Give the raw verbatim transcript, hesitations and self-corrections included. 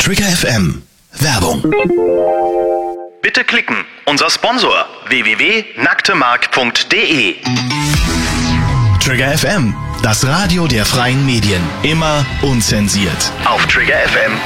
Trigger F M. Werbung. Bitte klicken. Unser Sponsor w w w punkt nacktemark punkt de. Trigger F M. Das Radio der freien Medien. Immer unzensiert. Auf Trigger F M.